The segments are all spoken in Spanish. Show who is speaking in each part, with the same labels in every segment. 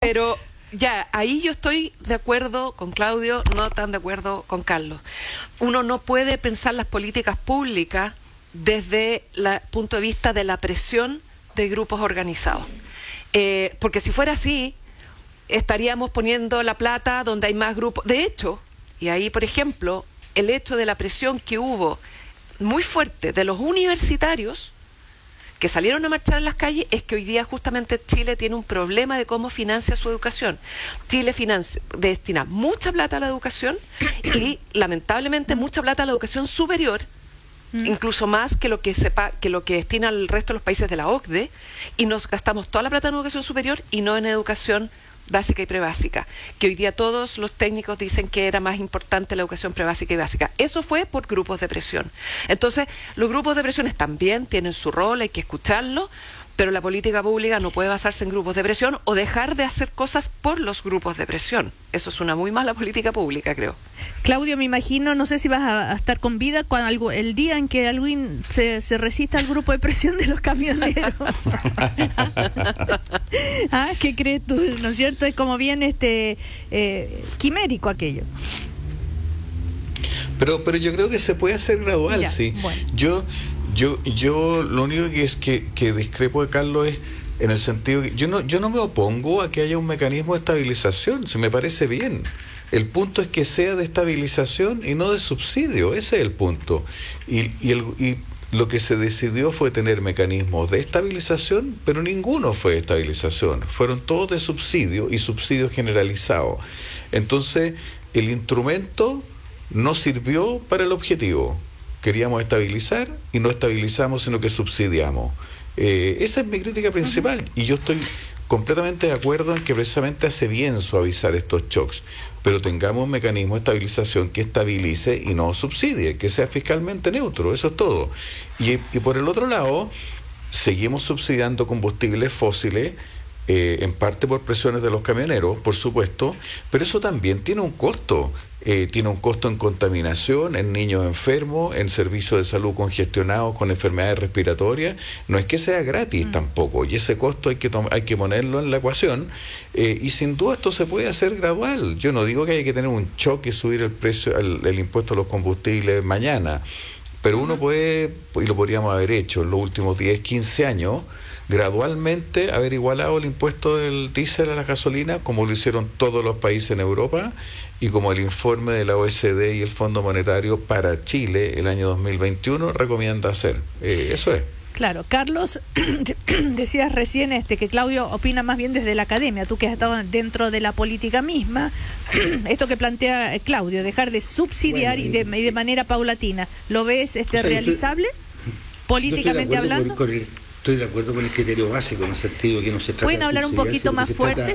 Speaker 1: Pero ya, ahí yo estoy de acuerdo con Claudio, no tan de acuerdo con Carlos. Uno no puede pensar las políticas públicas desde el punto de vista de la presión de grupos organizados. Porque si fuera así, estaríamos poniendo la plata donde hay más grupos. De hecho, y ahí, por ejemplo, el hecho de la presión que hubo muy fuerte de los universitarios que salieron a marchar en las calles es que hoy día justamente Chile tiene un problema de cómo financia su educación. Chile destina mucha plata a la educación y lamentablemente mucha plata a la educación superior, incluso más que lo que destina el resto de los países de la OCDE, y nos gastamos toda la plata en educación superior y no en educación básica y prebásica, que hoy día todos los técnicos dicen que era más importante la educación prebásica y básica. Eso fue por grupos de presión. Entonces, los grupos de presión también tienen su rol, hay que escucharlo, pero la política pública no puede basarse en grupos de presión o dejar de hacer cosas por los grupos de presión. Eso es una muy mala política pública, creo.
Speaker 2: Claudio, me imagino, no sé si vas a estar con vida cuando el día en que alguien se resista al grupo de presión de los camioneros. ¿Qué crees tú? ¿No es cierto? Es como bien quimérico aquello.
Speaker 3: Pero yo creo que se puede hacer gradual, ya, sí. Bueno. Yo lo único que discrepo de Carlos es en el sentido que yo no me opongo a que haya un mecanismo de estabilización, se me parece bien. El punto es que sea de estabilización y no de subsidio, ese es el punto. Y lo que se decidió fue tener mecanismos de estabilización, pero ninguno fue de estabilización, fueron todos de subsidio y subsidio generalizado. Entonces, el instrumento no sirvió para el objetivo. Queríamos estabilizar y no estabilizamos, sino que subsidiamos. Esa es mi crítica principal, y yo estoy completamente de acuerdo en que precisamente hace bien suavizar estos shocks, pero tengamos un mecanismo de estabilización que estabilice y no subsidie, que sea fiscalmente neutro, eso es todo. Y por el otro lado, seguimos subsidiando combustibles fósiles, en parte por presiones de los camioneros, por supuesto, pero eso también tiene un costo. Tiene un costo en contaminación, en niños enfermos, en servicios de salud congestionados con enfermedades respiratorias. No es que sea gratis tampoco, y ese costo hay que ponerlo en la ecuación, y sin duda esto se puede hacer gradual. Yo no digo que haya que tener un choque y subir el precio, el impuesto a los combustibles mañana, pero uno puede, y lo podríamos haber hecho en los últimos 10, 15 años, gradualmente haber igualado el impuesto del diésel a la gasolina, como lo hicieron todos los países en Europa, y como el informe de la OECD y el Fondo Monetario para Chile el año 2021 recomienda hacer. Eso es.
Speaker 2: Claro, Carlos, decías recién que Claudio opina más bien desde la academia, tú que has estado dentro de la política misma, esto que plantea Claudio, dejar de subsidiar y de manera paulatina, ¿lo ves realizable, políticamente hablando?
Speaker 4: Estoy de acuerdo con el criterio básico, en el sentido que no se trata.
Speaker 2: ¿Pueden hablar un poquito más fuerte?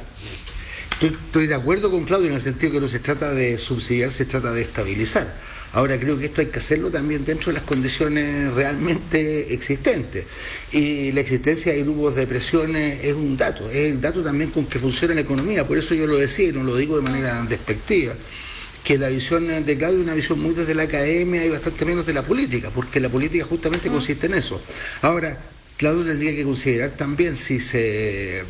Speaker 4: Estoy de acuerdo con Claudio en el sentido que no se trata de subsidiar, se trata de estabilizar. Ahora creo que esto hay que hacerlo también dentro de las condiciones realmente existentes. Y la existencia de grupos de presión es un dato, es el dato también con que funciona la economía. Por eso yo lo decía y no lo digo de manera despectiva, que la visión de Claudio es una visión muy desde la academia y bastante menos de la política, porque la política justamente consiste en eso. Ahora, Claudio tendría que considerar también si se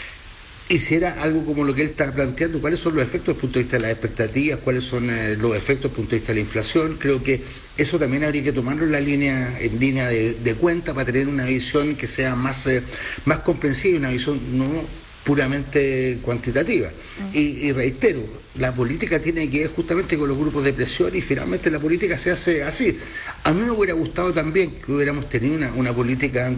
Speaker 4: hiciera algo como lo que él está planteando, cuáles son los efectos desde el punto de vista de las expectativas, cuáles son los efectos desde el punto de vista de la inflación. Creo que eso también habría que tomarlo en línea de cuenta para tener una visión que sea más comprensiva y una visión no puramente cuantitativa. Y reitero, la política tiene que ver justamente con los grupos de presión y finalmente la política se hace así. A mí me hubiera gustado también que hubiéramos tenido una política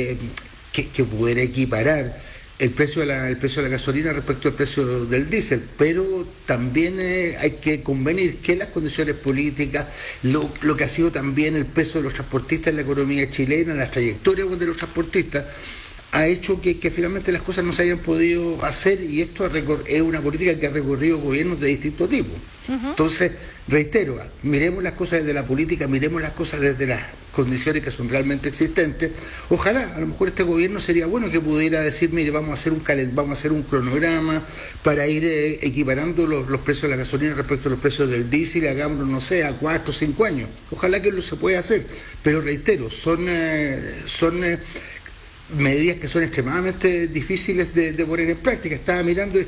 Speaker 4: que pudiera equiparar el precio de la gasolina respecto al precio del diésel, pero también hay que convenir que las condiciones políticas, lo que ha sido también el peso de los transportistas en la economía chilena, la trayectoria de los transportistas, ha hecho que finalmente las cosas no se hayan podido hacer, y esto es una política que ha recorrido gobiernos de distinto tipo. Entonces, reitero, miremos las cosas desde la política, miremos las cosas desde las condiciones que son realmente existentes. Ojalá, a lo mejor este gobierno sería bueno que pudiera decir, mire, vamos a hacer un cronograma para ir equiparando los precios de la gasolina respecto a los precios del diésel, hagámoslo, no sé, a 4 o 5 años. Ojalá que lo se pueda hacer, pero reitero, son medidas que son extremadamente difíciles de poner en práctica. Estaba mirando